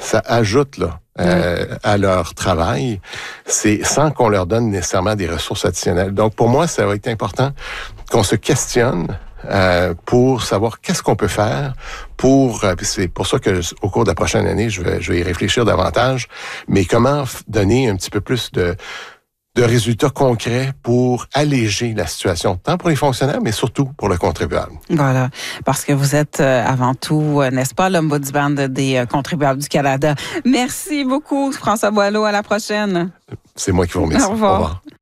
ça ajoute là à leur travail, c'est sans qu'on leur donne nécessairement des ressources additionnelles. Donc, pour moi, ça va être important qu'on se questionne pour savoir qu'est-ce qu'on peut faire pour... c'est pour ça que au cours de la prochaine année, je vais y réfléchir davantage, mais comment donner un petit peu plus de résultats concrets pour alléger la situation, tant pour les fonctionnaires, mais surtout pour le contribuable. Voilà, parce que vous êtes avant tout, n'est-ce pas, l'Ombudsman des contribuables du Canada. Merci beaucoup, François Boileau. À la prochaine. C'est moi qui vous remercie. Au revoir.